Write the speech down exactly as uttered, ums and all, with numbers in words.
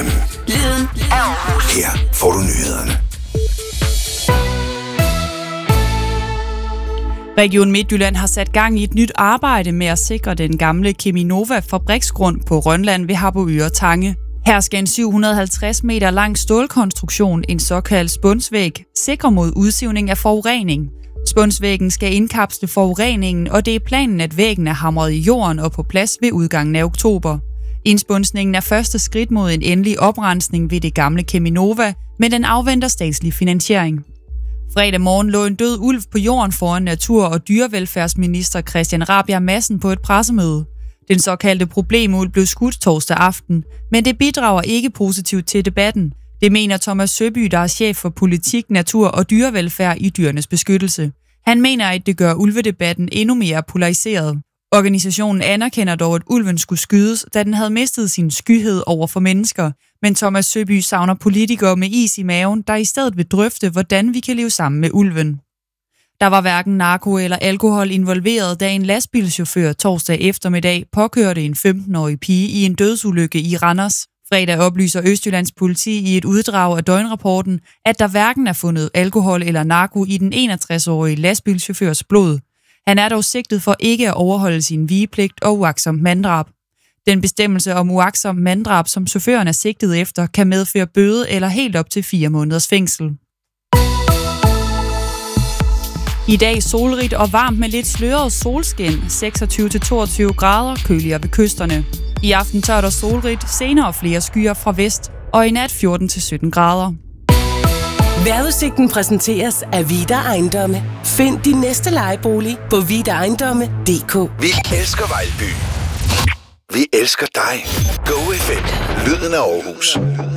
igennem. Lyden af Aarhus. Her får du nyhederne. Region Midtjylland har sat gang i et nyt arbejde med at sikre den gamle Cheminova fabriksgrund på Rønland ved Harboøre Tange. Her skal en syv hundrede og halvtreds meter lang stålkonstruktion, en såkaldt spunsvæg, sikre mod udsivning af forurening. Spunsvæggen skal indkapsle forureningen, og det er planen, at væggen er hamret i jorden og på plads ved udgangen af oktober. Indspunsningen er første skridt mod en endelig oprensning ved det gamle Cheminova, men den afventer statslig finansiering. Fredag morgen lå en død ulv på jorden foran natur- og dyrevelfærdsminister Christian Rabjerg Madsen på et pressemøde. Den såkaldte problemulv blev skudt torsdag aften, men det bidrager ikke positivt til debatten. Det mener Thomas Søby, der er chef for politik, natur og dyrevelfærd i Dyrenes Beskyttelse. Han mener, at det gør ulvedebatten endnu mere polariseret. Organisationen anerkender dog, at ulven skulle skydes, da den havde mistet sin skyhed over for mennesker. Men Thomas Søby savner politikere med is i maven, der i stedet vil drøfte, hvordan vi kan leve sammen med ulven. Der var hverken narko eller alkohol involveret, da en lastbilchauffør torsdag eftermiddag påkørte en femten-årig pige i en dødsulykke i Randers. Fredag oplyser Østjyllands politi i et uddrag af døgnrapporten, at der hverken er fundet alkohol eller narko i den enogtres-årige lastbilchaufførs blod. Han er dog sigtet for ikke at overholde sin vigepligt og uagtsomt manddrab. Den bestemmelse om uagtsomt manddrab, som chaufføren er sigtet efter, kan medføre bøde eller helt op til fire måneders fængsel. I dag solrigt og varmt med lidt sløret solskin, seksogtyve til toogtyve grader, køligere ved kysterne. I aften tørt og solrigt, senere flere skyer fra vest, og i nat fjorten til sytten grader. Vejrudsigten præsenteres af Vida Ejendomme. Find din næste lejebolig på vida ejendomme punktum d k. Vi elsker Vejlby. Vi elsker dig. Go F M. Lyden af Aarhus.